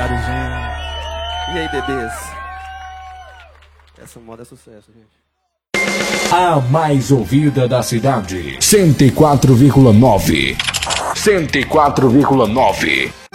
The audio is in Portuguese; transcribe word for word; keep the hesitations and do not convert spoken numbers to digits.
otários, gente. E aí, bebês? Essa moda é sucesso, gente. A mais ouvida da cidade. cento e quatro vírgula nove. cento e quatro vírgula nove.